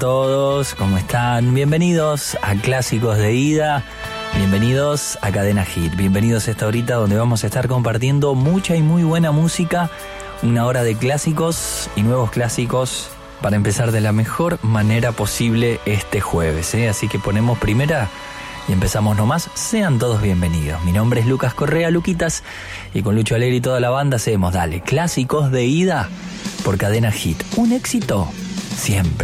todos, ¿cómo están? Bienvenidos a Clásicos de Ida, bienvenidos a Cadena Hit, bienvenidos a esta horita donde vamos a estar compartiendo mucha y muy buena música, una hora de clásicos y nuevos clásicos para empezar de la mejor manera posible este jueves, Así que ponemos primera y empezamos nomás. Sean todos bienvenidos. Mi nombre es Lucas Correa, Luquitas, y con Lucho Alegre y toda la banda hacemos, Clásicos de Ida por Cadena Hit. Un éxito siempre.